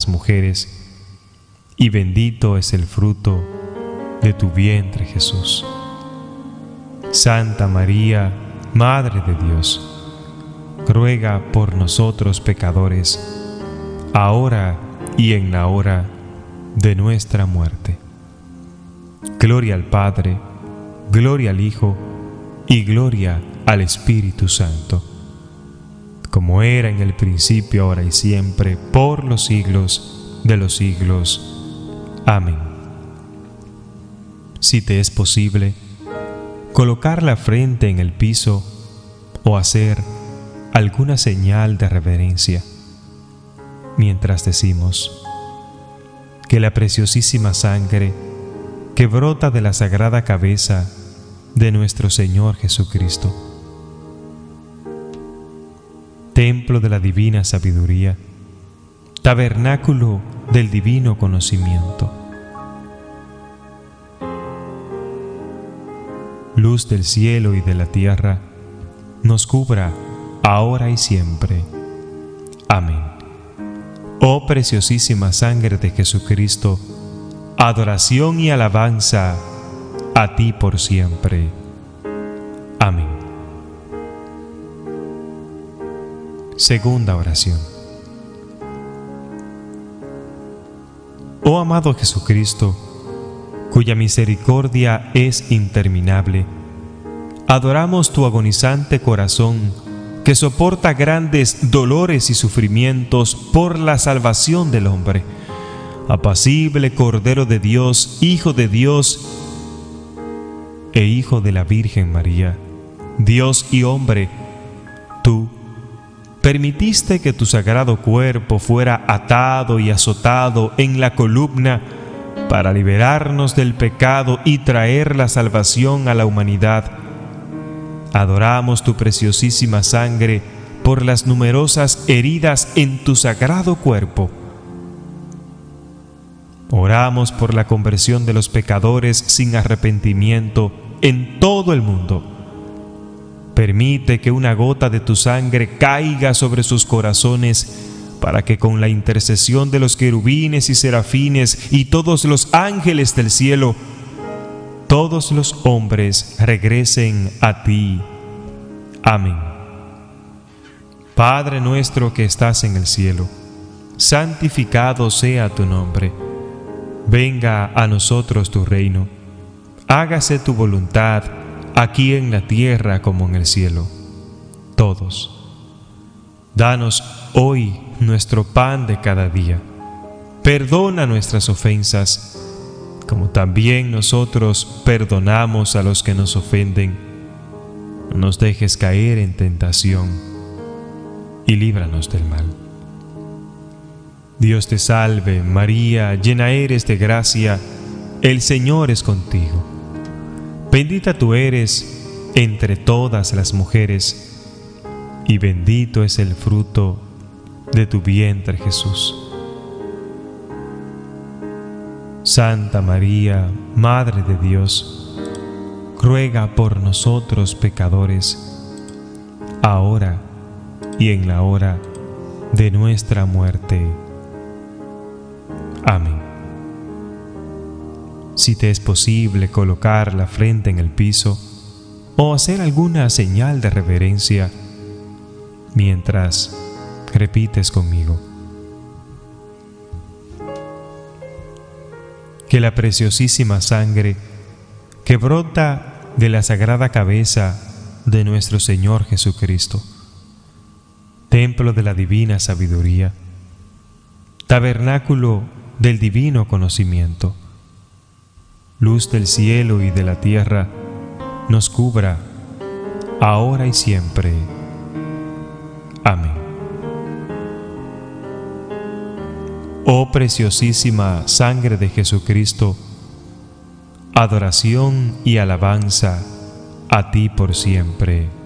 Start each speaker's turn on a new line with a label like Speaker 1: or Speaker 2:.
Speaker 1: las mujeres, y bendito es el fruto de tu vientre, Jesús. Santa María, Madre de Dios, ruega por nosotros pecadores, ahora y en la hora de nuestra muerte. Gloria al Padre, gloria al Hijo y gloria al Espíritu Santo, como era en el principio, ahora y siempre, por los siglos de los siglos. Amén. Si te es posible, colocar la frente en el piso o hacer alguna señal de reverencia mientras decimos: que la preciosísima sangre que brota de la sagrada cabeza de nuestro Señor Jesucristo, templo de la divina sabiduría, tabernáculo del divino conocimiento, luz del cielo y de la tierra, nos cubra ahora y siempre. Amén. Oh preciosísima sangre de Jesucristo, adoración y alabanza a ti por siempre. Amén. Segunda oración. Oh amado Jesucristo, cuya misericordia es interminable, adoramos tu agonizante corazón que soporta grandes dolores y sufrimientos por la salvación del hombre. Apacible Cordero de Dios, Hijo de Dios e Hijo de la Virgen María, Dios y hombre, tú permitiste que tu sagrado cuerpo fuera atado y azotado en la columna para liberarnos del pecado y traer la salvación a la humanidad. Adoramos tu preciosísima sangre por las numerosas heridas en tu sagrado cuerpo. Oramos por la conversión de los pecadores sin arrepentimiento en todo el mundo. Permite que una gota de tu sangre caiga sobre sus corazones para que con la intercesión de los querubines y serafines y todos los ángeles del cielo, todos los hombres regresen a ti. Amén. Padre nuestro que estás en el cielo, santificado sea tu nombre. Venga a nosotros tu reino. Hágase tu voluntad, aquí en la tierra como en el cielo. Todos. Danos hoy nuestro pan de cada día. Perdona nuestras ofensas, como también nosotros perdonamos a los que nos ofenden. No nos dejes caer en tentación y líbranos del mal. Dios te salve, María, llena eres de gracia, el Señor es contigo. Bendita tú eres entre todas las mujeres, y bendito es el fruto de tu vientre, Jesús. Santa María, Madre de Dios, ruega por nosotros pecadores, ahora y en la hora de nuestra muerte. Amén. Si te es posible colocar la frente en el piso o hacer alguna señal de reverencia mientras repites conmigo: que la preciosísima sangre que brota de la sagrada cabeza de nuestro Señor Jesucristo, templo de la divina sabiduría, tabernáculo del divino conocimiento, luz del cielo y de la tierra, nos cubra ahora y siempre. Amén. Oh preciosísima sangre de Jesucristo, adoración y alabanza a ti por siempre.